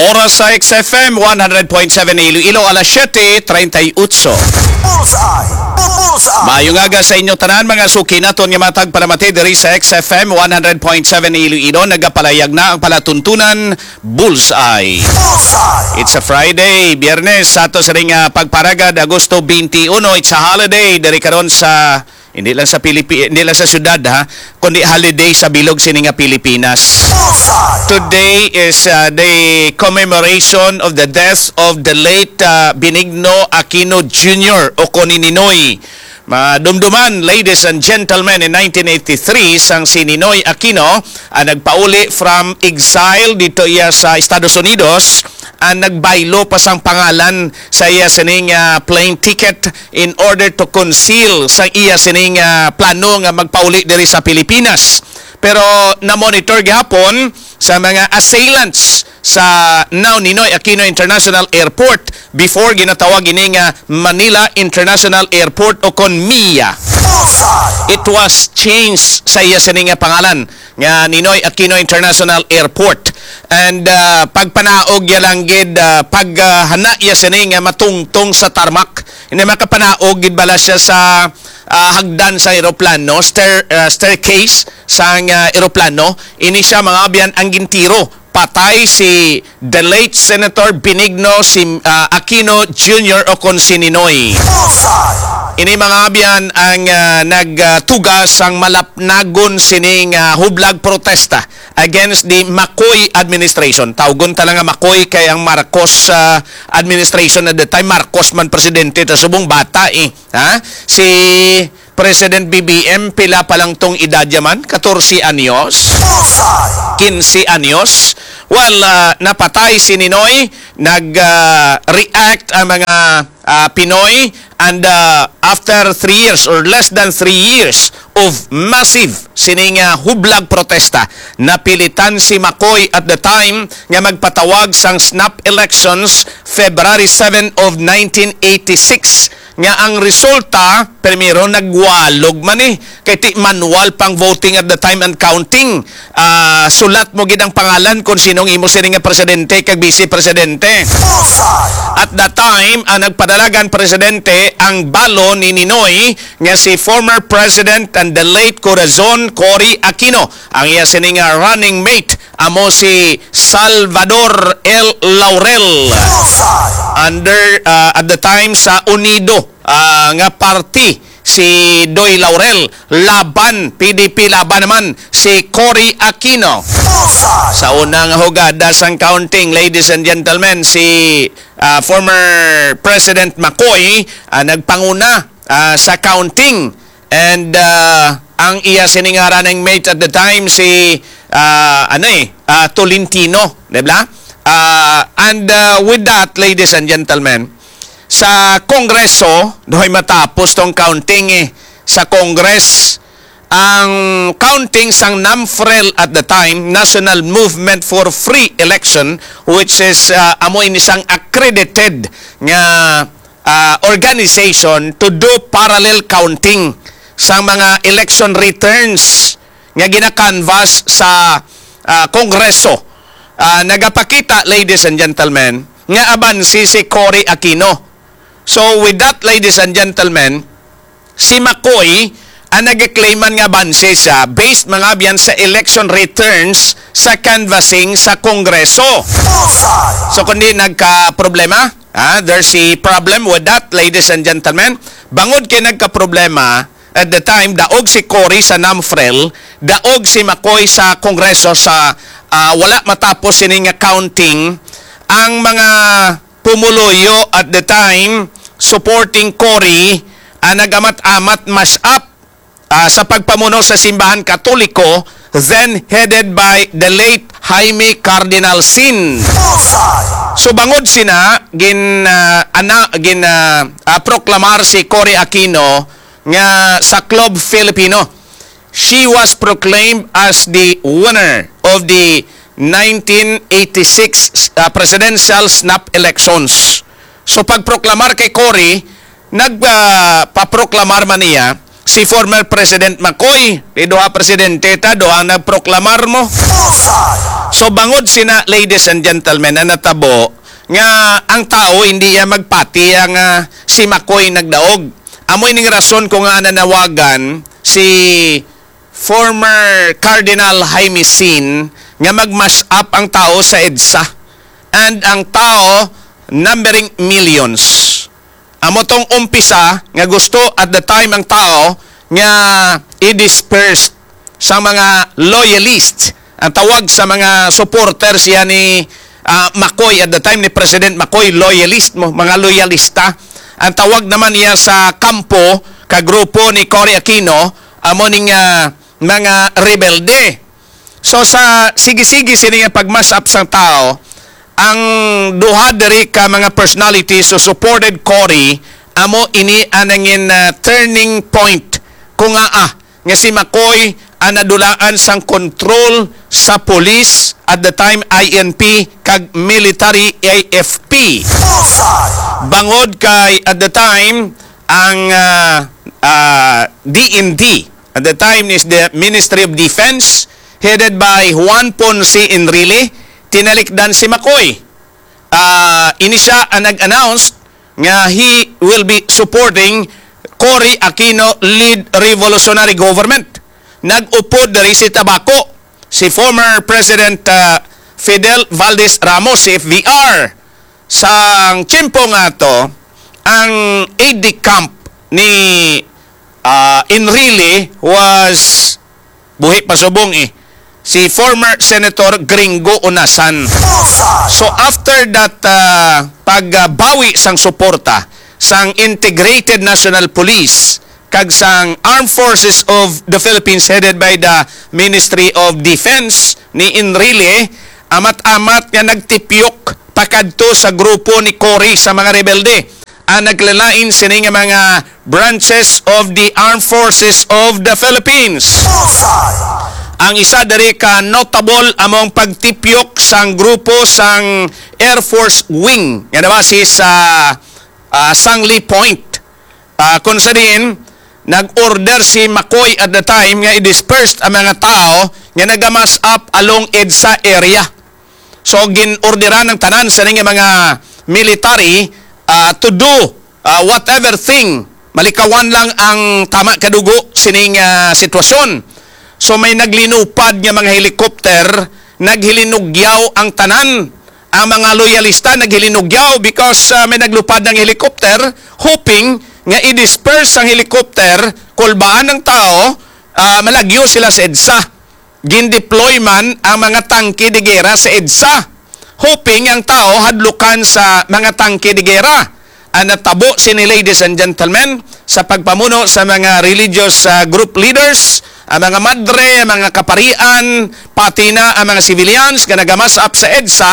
Oras sa XFM 100.7 Iloilo, alas 7:38. Bullseye! Bullseye! Maayong aga sa inyo tanan mga suki naton nga matag palamati diri sa XFM 100.7 Iloilo. Nagapalayag na ang palatuntunan Bullseye. Bullseye! It's a Friday, Biyernes, ato sa ring pagparagad, Agosto 21. It's a holiday diri karon sa hindi lang sa hindi lang sa syudad kundi holiday sa bilog sini nga Pilipinas. Bullseye! Today is the commemoration of the death of the late Benigno Aquino Jr. o Ninoy. Madumduman, ladies and gentlemen, in 1983, sang si Ninoy Aquino nagpauli from exile dito iya sa Estados Unidos, nagbaylo pa sang pangalan sa iya sining plane ticket in order to conceal sa iya sining plano nga magpauli diri sa Pilipinas. Pero na-monitor gihapon sa mga assailants sa now Ninoy Aquino International Airport before ginatawag ini nga Manila International Airport o kon MIA. It was changed sa iya sining pangalan nga Ninoy Aquino International Airport. And pagpanaog ya lang gid paghana ya sining matungtong sa tarmac. Hindi makapanaog gid bala siya sa hagdan sa eroplano, staircase sa eroplano. Ini siya mga abyan ang gintiro. Patay si the late Senator Benigno Aquino Jr. o kon si Ninoy. Ini mga abyan ang nagtugas ang malapnagon sining hublag protesta against the McCoy administration. Tawgon talaga McCoy kay ang Marcos administration at the time. Marcos man presidente ta subong bata Si President BBM pila pa lang tong edad yaman, 14 anyos, 15 anyos. Well, napatay si Ninoy, nag-react ang mga Pinoy, and after 3 years or less than 3 years of massive sining hublag protesta, napilitan si McCoy at the time nga magpatawag sang snap elections February 7 of 1986. Nga ang resulta, primero nagwalog man kay ti manual pang voting at the time and counting. Sulat mo gid ang pangalan kung sinong imo sini nga presidente kag vice presidente. At that time, nagpadalagan presidente ang balo ni Ninoy nga si former president and the late Corazon Cory Aquino. Ang iya sini nga running mate amo si Salvador L. Laurel. Under at the time sa Unido nga party si Doy Laurel, laban PDP, laban naman si Cory Aquino. Sa unang hugada sang counting, ladies and gentlemen, si former President McCoy nagpanguna sa counting, and ang iya sining running mate at the time si Tolentino, di ba? And with that, ladies and gentlemen, sa Kongreso, doon matapos tong counting sa Congress, ang counting sang NAMFREL at the time, National Movement for Free Election, which is amoy nisang accredited nga organization to do parallel counting sa mga election returns nga gina-canvas sa Kongreso. Nagapakita, ladies and gentlemen, nga abansi si Cory Aquino. So with that, ladies and gentlemen, si McCoy nag-claiman nga bansi siya based mga biyan sa election returns sa canvassing sa Kongreso. So kundi nagka-problema, there's a problem with that, ladies and gentlemen. Bangod kay nagka-problema, at the time, daog si Cory sa NAMFREL, daog si McCoy sa Kongreso sa wala matapos sining counting. Ang mga pumuloyo at the time supporting Cory nagamat-amat mash up sa pagpamuno sa simbahan Katoliko, then headed by the late Jaime Cardinal Sin. So bangod sina proklamar si Cory Aquino nga sa Club Filipino. She was proclaimed as the winner of the 1986 presidential snap elections. So pagproklamar kay Cory, nagpaproklamar man niya si former President McCoy. Doha presidente ta, doha nagproklamar mo. So bangod sina, ladies and gentlemen, na natabo nga ang tao hindi ya magpati ang si Makoy nagdaog. Amoy ning rason ko nga nanawagan si former Cardinal Jaime Sin nga mag-mash up ang tao sa EDSA. And ang tao numbering millions. Amo tong umpisa nga gusto at the time ang tao nga i-disperse sa mga loyalist. Ang tawag sa mga supporters yan ni Makoy at the time ni President Makoy, loyalist mo, mga loyalista. Ang tawag naman niya sa kampo, kagrupo ni Cory Aquino, amo ning mga rebelde. So sa sige-sige sininga pag-mash up sang tao, ang duha diri ka mga personalities so supported Cory, amo ini anangin turning point kung nga si Makoy anadulaan sang control sa police at the time INP kag military AFP. Bangod kay at the time ang DND at the time is the Ministry of Defense headed by Juan Ponce Enrile. Tinalikdan si Makoy. Ini siya ang nag-announce nga he will be supporting Cory Aquino lead revolutionary government. Nag-upod dari si Tabaco, si former President Fidel Valdez Ramos, si FVR. Sang tsimpo nga to, ang aide-de-camp ni Enrile was buhi pasubong si former Senator Gringo Unasan. So after that pagbawi sang suporta sang Integrated National Police kag sang Armed Forces of the Philippines headed by the Ministry of Defense ni Enrile, amat-amat nga nagtipyok pakadto sa grupo ni Cory sa mga rebelde. Ang naglalain sini nga mga branches of the Armed Forces of the Philippines. Ang isa dari ka notable among pagtipyok sang grupo sang Air Force Wing. Yan ba si sa Sangli Point. Kung sa din, nag-order si Makoy at the time nga i-dispersed ang mga tao nga nagamas up along EDSA area. So, gin-orderan ng tanan sa mga military to do whatever thing. Malikawan lang ang tama kadugo sining sitwasyon. So, may naglinupad nga mga helikopter, naghilinugyaw ang tanan. Ang mga loyalista naghilinugyaw because may naglupad ng helikopter hoping nga i-disperse ang helikopter, kulbaan ng tao, malagyo sila sa EDSA. Gin-deploy man ang mga tangke de gera sa EDSA. Hoping ang tao hadlukan sa mga tangke de gera. Natabo sini, ladies and gentlemen, sa pagpamuno sa mga religious group leaders, ang mga madre, ang mga kaparian, pati na ang mga civilians nga nagamas up sa EDSA,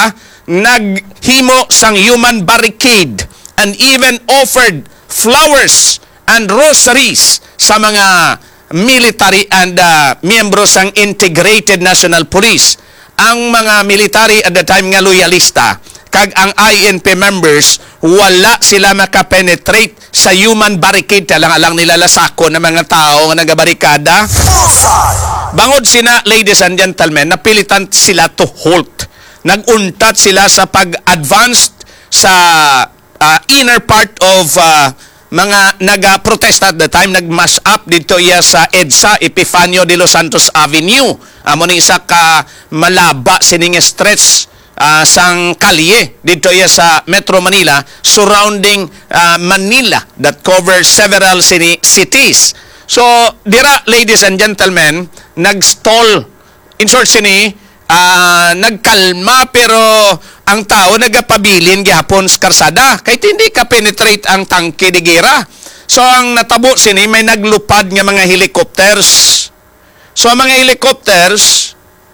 naghimo sang human barricade and even offered flowers and rosaries sa mga military and miyembro sang Integrated National Police. Ang mga military at the time nga loyalista kag ang INP members, wala sila makapenetrate sa human barricade. Talang-alang nila lasako ng mga tao nga nagabarikada. Bangod sina, ladies and gentlemen, napilitan sila to halt. Nag-untat sila sa pag-advanced sa inner part of mga naga-protest at the time, nag-mass up dito iya sa EDSA, Epifanio de los Santos Avenue. Amo ni isa ka malaba sining stretch sang kalye dito iya sa Metro Manila, surrounding Manila, that covers several cities. So, dira, ladies and gentlemen, nag-stall. In short, nagkalma pero ang tao nagapabilin gyapon sa karsada kahit hindi ka penetrate ang tangke de gera. So ang natabo sini may naglupad nga mga helicopters. So ang mga helicopters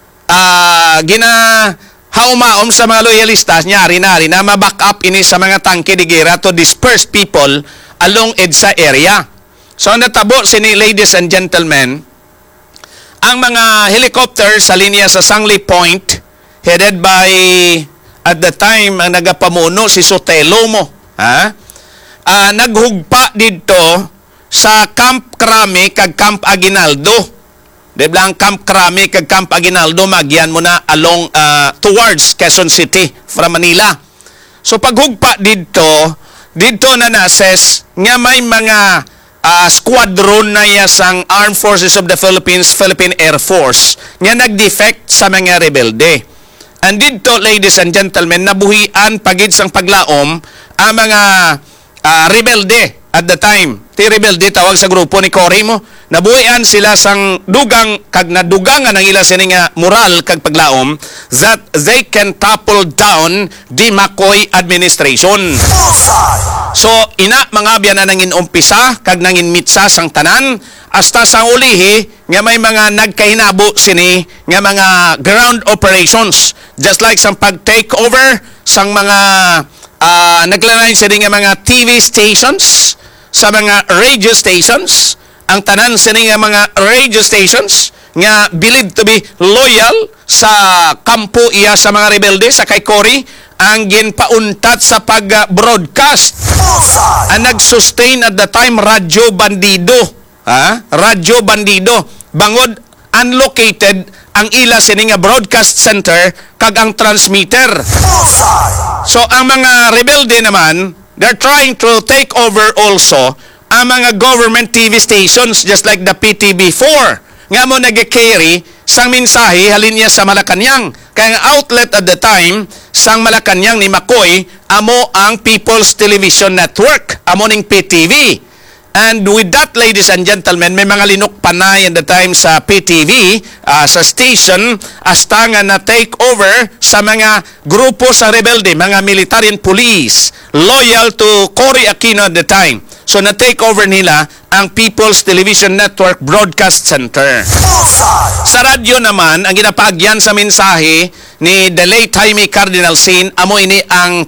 ginahaumaom sa mga loyalistas nyari na ma-back up ini sa mga tangke de gera to disperse people along EDSA area. So ang natabo sini, ladies and gentlemen, ang mga helicopters sa linya sa Sangli Point headed by at the time ang nagapamuno si Sotelo mo, naghugpa dito sa Camp Crame kag Camp Aguinaldo. Di ba ang Camp Crame kag Camp Aguinaldo, magyan mo na along towards Quezon City from Manila. So paghugpa dito na nases nga may mga squadron na yasang Armed Forces of the Philippines, Philippine Air Force, nga nag-defect sa mga rebelde. And dito, ladies and gentlemen, nabuhian pagid sang paglaom ang mga rebelde at the time. Ti rebelde tawag sa grupo ni Cory mo. Nabuhian sila sang dugang kag nadugangan ang ila sini nga moral kag paglaom that they can topple down the McCoy administration. So ina mga biyan na nangin umpisa kag nangin mitsa sang tanan hasta sang ulihi nga may mga nagkahinabo sini nga mga ground operations, just like sang pag-take over sang mga naglalain sini nga mga TV stations, sa mga radio stations, ang tanan sini nga mga radio stations nga believed to be loyal sa kampo iya sa mga rebelde sa kay Cory, ang ginpauntat sa pag-broadcast. Ang nag-sustain at the time, Radyo Bandido. Radyo Bandido. Bangod, unlocated ang ila sini nga broadcast center kag ang transmitter. So, ang mga rebelde naman, they're trying to take over also ang mga government TV stations just like the PTB4 nga mo nag-carry sang mensahe halin niya sa Malacanang. Kaya ang outlet at the time sang Malacanang ni McCoy amo ang People's Television Network, amo ning PTV. And with that, ladies and gentlemen, may mga linukpanay at the time sa PTV, sa station, hasta nga na-take over sa mga grupo sa rebelde, mga military and police, loyal to Cory Aquino at the time. So na-take over nila ang People's Television Network Broadcast Center. Sa radyo naman, ang ginapagyan sa mensahe ni the late Jaime Cardinal Sin, amo ini ang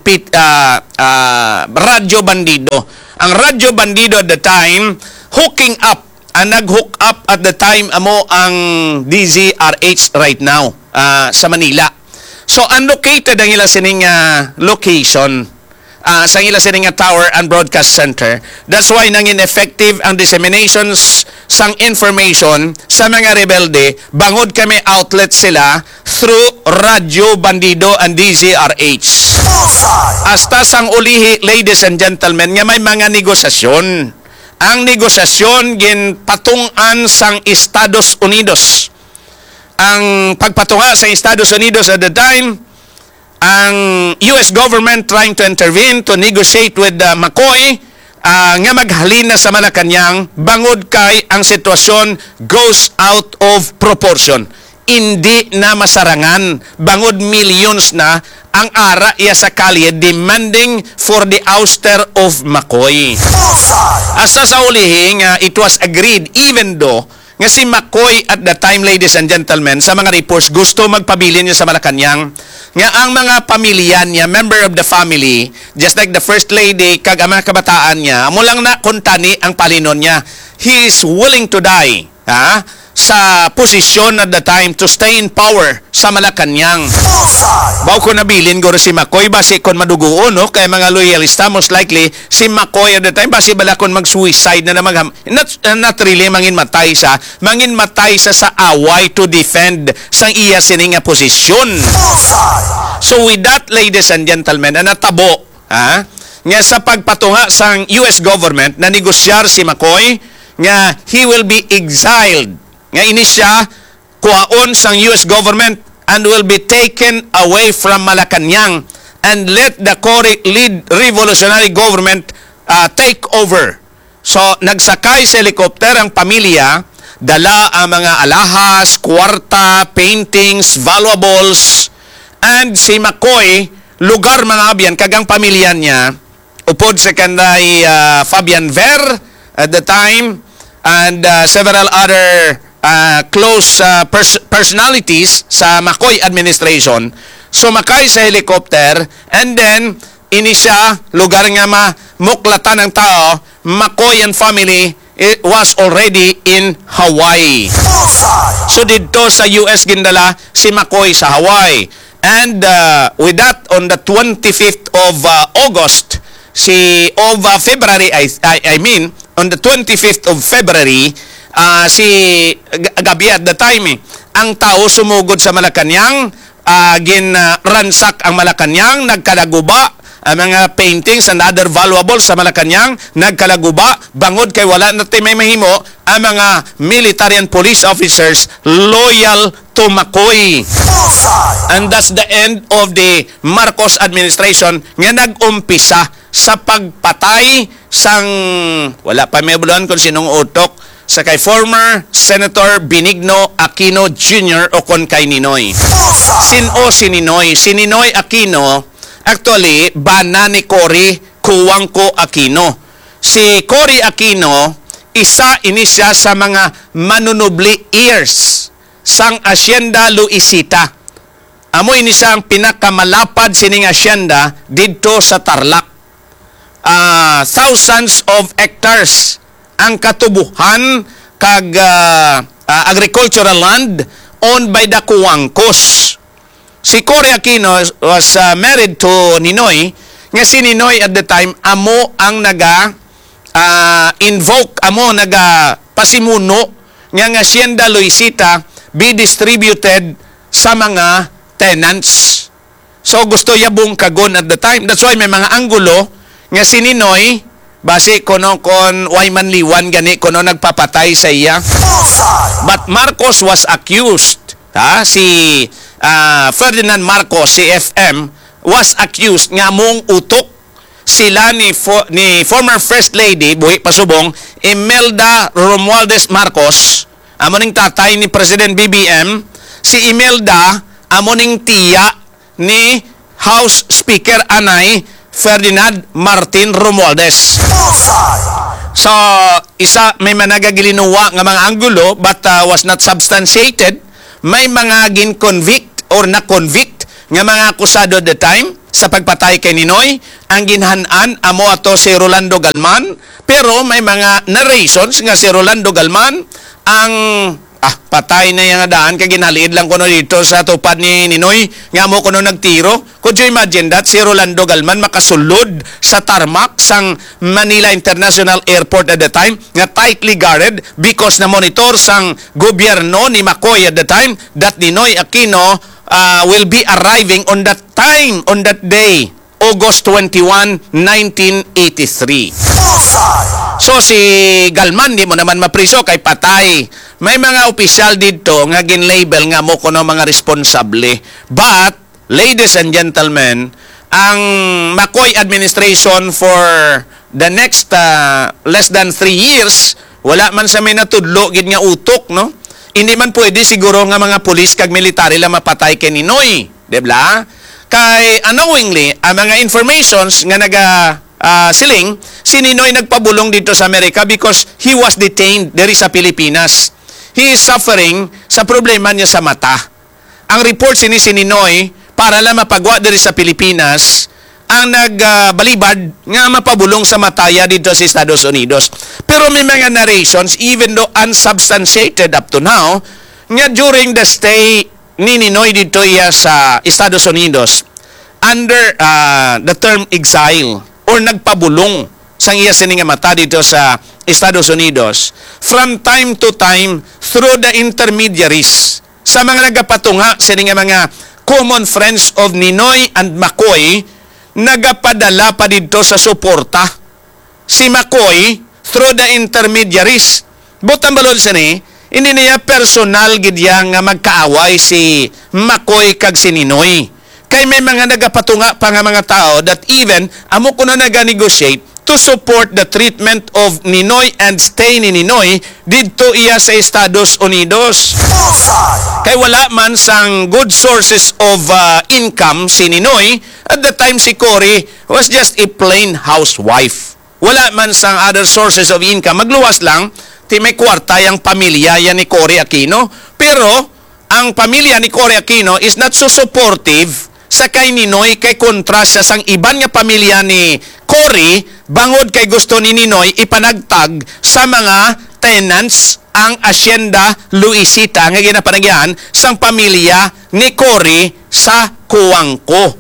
Radyo Bandido. Ang Radyo Bandido at the time, hooking up, ang nag-hook up at the time, amo ang DZRH right now sa Manila. So, unlocated ang ila sining location sa ila sining tower and broadcast center. That's why nangin effective ang disseminations sang information sa mga rebelde. Bangod kami outlet sila through Radyo Bandido and DZRH. Hasta sang ulihi, ladies and gentlemen, nga may mga negosasyon. Ang negosasyon ginpatungan sang Estados Unidos. Ang pagpatunga sa Estados Unidos at the time, ang US government trying to intervene to negotiate with McCoy nga maghalina sa Malacanang, bangod kay ang sitwasyon goes out of proportion. Hindi na masarangan, bangod millions na ang ara iya sa kalye demanding for the ouster of McCoy. Asa sa ulihi nga it was agreed, even though nga si McCoy at the time, ladies and gentlemen, sa mga reports, gusto magpabilin niya sa Malacanang, nga ang mga pamilya niya, member of the family, just like the First Lady, kag ang mga kabataan niya, amo lang na kuntani ang palinon niya. He is willing to die, sa posisyon at the time to stay in power sa Malacanang. Baw ko nabilin guro si McCoy, basi kon maduguon, no? Kaya mga loyalista, most likely, si McCoy at the time, basi bala kon mag-suicide na not really mangin matay sa sa away to defend sang iya sininga posisyon. So with that, ladies and gentlemen, natabo, nga sa pagpatunga sang US government na negosyar si McCoy, nga he will be exiled. Nga ini siya kuhaon sang US government and will be taken away from Malacanang and let the Cory-led revolutionary government take over. So, nagsakay sa helicopter ang pamilya, dala ang mga alahas, kwarta, paintings, valuables, and si McCoy, lugar mga abyan, kagang pamilya niya, upod sa kanday Fabian Ver at the time, and several other close personalities sa McCoy administration, sumakay sa helicopter, and then ini siya lugar nga mamuklatan ng tao. McCoy and family was already in Hawaii. So dito sa US gindala si McCoy sa Hawaii, and with that, on the 25th of August, February, I mean on the 25th of February, si gabi at the time ang tao sumugod sa Malacañang, ransak ang Malacañang, nagkalaguba ang mga paintings and other valuables sa Malacañang, nagkalaguba, bangod kay wala natin may mahimo ang mga military and police officers loyal to Macoy. And that's the end of the Marcos administration nga nag-umpisa sa pagpatay sang wala pa may buluhan kung sinong utok sa kay former Senator Benigno Aquino Jr. o kon kay Ninoy. Si Ninoy? Si Ninoy Aquino, actually, bana ni Cory Cuangco Aquino. Si Cory Aquino, isa ini siya sa mga manunubli heirs sang Hacienda Luisita. Amo ini siya ang pinakamalapad sining hacienda dito sa Tarlac. Thousands of hectares ang katubuhan kag agricultural land owned by the Cuangcos. Si Cory Aquino was married to Ninoy, nga si Ninoy at the time amo ang invoke, amo pasimuno nga ang Hacienda Luisita be distributed sa mga tenants. So gusto yabong kagon at the time. That's why may mga anggulo nga si Ninoy base kono kon Wayman Liwan gani kono nagpapatay sa iya. But Marcos was accused. Si Ferdinand Marcos, si FM, was accused nga mong utok sila ni former First Lady, buhi pasubong, Imelda Romualdez Marcos, amo ning tatay ni President BBM, si Imelda, amo ning tiya ni House Speaker Anay Ferdinand Martin Romualdez. So, may managagilinuwa nga mga anggulo but was not substantiated. May mga gin-convict or na-convict nga mga akusado at the time sa pagpatay kay Ninoy. Ang ginhanan amo ato si Rolando Galman, pero may mga narrations nga si Rolando Galman ang patay na yung daan kay ginhaliid lang kuno dito sa tupad ni Ninoy nga mo kuno nagtiro. Could you imagine that si Rolando Galman makasulod sa tarmac sang Manila International Airport at the time nga tightly guarded because na monitor sang gobyerno ni Macoy at the time that Ninoy Aquino will be arriving on that time, on that day, August 21, 1983. So si Galman di mo naman mapriso kay patay. May mga opisyal dito nga gin-label nga mo kuno mga responsable. But ladies and gentlemen, ang Macoy administration for the next less than 3 years, wala man sa may natudlo gid nga utok, no? Hindi man pwede siguro nga mga pulis kag military lang mapatay kay Ninoy, debla? Kay unknowingly, ang mga informations nga siling, si Ninoy nagpabulong dito sa Amerika because he was detained diri sa Pilipinas. He is suffering sa problema niya sa mata. Ang report si Ninoy, para lang mapagwa diri sa Pilipinas, ang nagbalibad nga mapabulong sa mataya dito sa Estados Unidos. Pero may mga narrations, even though unsubstantiated up to now, nga during the stay ni Ninoy dito sa Estados Unidos, under the term exile, or nagpabulong sang iya sininga mata dito sa Estados Unidos, from time to time, through the intermediaries, sa mga nagapatunga sininga mga common friends of Ninoy and Macoy, nagapadala pa dito sa suporta. Si Macoy, through the intermediaries, butang balon sini, hindi niya personal gidya nga magkaaway si Macoy kag si Ninoy. Kay may mga nagapatunga pa nga mga tao that even amo kuno naga-negotiate to support the treatment of Ninoy and stay ni Ninoy dito iya sa Estados Unidos. Kay wala man sang good sources of income si Ninoy, at the time si Cory was just a plain housewife. Wala man sang other sources of income. Magluwas lang, may kwarta yung pamilya yan ni Cory Aquino. Pero ang pamilya ni Cory Aquino is not so supportive sa kay Ninoy, kay kontra siya sang iban nga pamilya ni Cory, bangod kay gusto ni Ninoy ipanagtag sa mga tenants ang Hacienda Luisita nga ginapanagyan sang pamilya ni Cory sa Cuangco.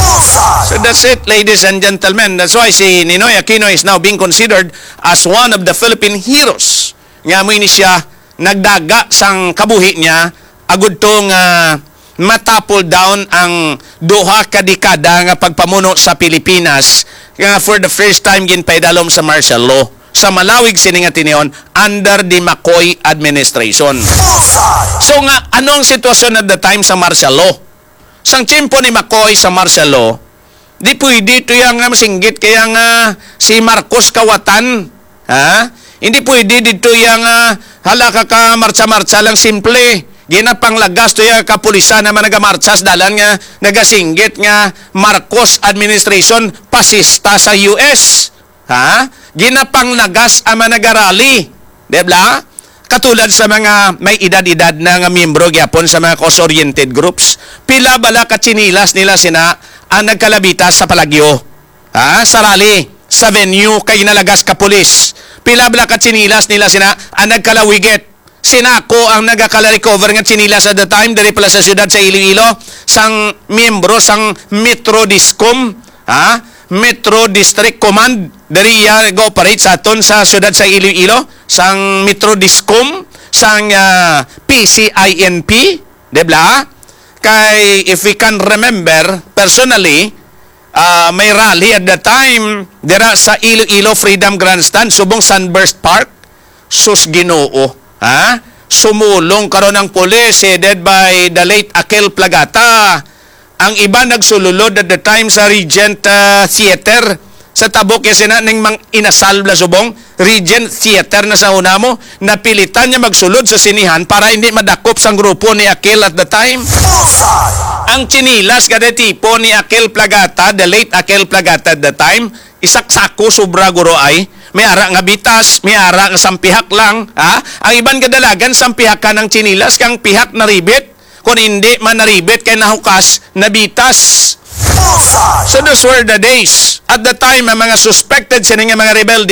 So that's it, ladies and gentlemen. That's why si Ninoy Aquino is now being considered as one of the Philippine heroes nga mo ini siya nagdaga sang kabuhi niya agud to nga matapol down ang duha ka dekada nga pagpamuno sa Pilipinas nga for the first time ginpaidalom sa martial law sa malawig sini nga tinion under the McCoy administration. Bullseye. So nga ano ang sitwasyon at the time sa martial law? Sang tiyempo ni McCoy sa martial law, di pwede ito yung masinggit kaya nga si Marcos kawatan. Ha? Hindi pwede dito yung halaka ka marcha-marcha lang simple. Ginapang lagas to yung kapulisan naman nagamarchas dalan nga nagasinggit nga Marcos administration pasista sa US. Ha? Ginapang nagas ama nagarali. Debla? Katulad sa mga may edad-edad na nga miyembro gyapon sa mga cause-oriented groups, pila bala ka chinilas nila sina ang nagkalabitas sa palagyo. Ha? Sa rally, sa venue kay nalagas ka pulis. Pila bala ka chinilas nila sina ang nagkalawigit. Sinako ang nagakala-recover nga chinilas at the time dari pala sa syudad sa Iloilo sang miyembro sang Metro Discom, ha? Metro District Command dari go-operate sa aton sa syudad sa Iloilo sang Metro Discom sang PCINP, debla? Kay if we can remember personally, may rally at the time dira sa Iloilo Freedom Grandstand subong Sunburst Park, sus Ginoo. Ha? Sumulong karon ng pulis headed by the late Akel Plagata. Ang iba nagsululod at the time sa Regent Theater sa tabok kasi na ning mang inasal na subong Regent Theater na sa una mo napilitan niya magsulod sa sinihan para hindi madakop sang grupo ni Akel at the time. Bullseye. Ang chinilas kada tipo ni Akel Plagata, the late Akel Plagata at the time, isaksako sobra guro ay may ara nga bitas, may ara nga sampihak lang, ha? Ang iban kadalagan sampihak ka ng chinilas kang pihak na ribit. Kung hindi man naribit kay nahukas na bitas. Bullseye. So those were the days. At the time, ang mga suspected sila nga mga rebelde